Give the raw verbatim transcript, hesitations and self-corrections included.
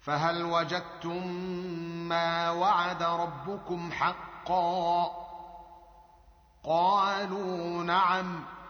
فهل وجدتم ما وعد ربكم حقا؟ قالوا نعم.